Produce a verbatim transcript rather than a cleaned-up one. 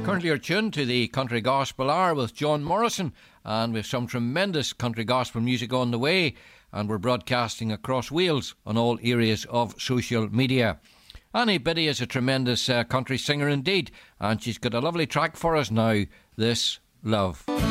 Currently you're tuned to the Country Gospel Hour with John Morrison, and we've some tremendous country gospel music on the way, and we're broadcasting across Wales on all areas of social media. Annie Biddy is a tremendous uh, country singer indeed, and she's got a lovely track for us now, This Love.